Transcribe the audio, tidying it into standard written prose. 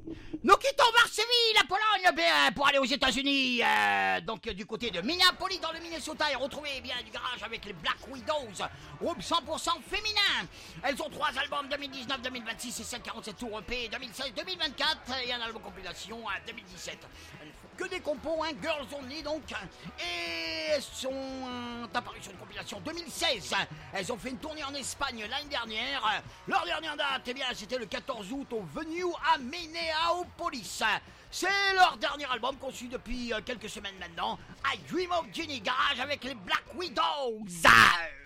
Nous quittons Varsovie, la Pologne, pour aller aux États-Unis. Donc du côté de Minneapolis, dans le Minnesota, et retrouver du garage avec les Black Widows, groupe 100% féminin. Elles ont 3 albums 2019, 2026 et 147 tours EP 2016, 2024 et un album compilation 2017. Elles ne font que des compos, Girls Only donc. Et elles sont apparues sur une compilation 2016. Elles ont fait une tournée en Espagne l'année dernière. Leur dernière date, c'était le 14 août au Venue à Minneapolis. C'est leur dernier album conçu depuis quelques semaines maintenant. I Dream of Ginny, garage avec les Black Widows.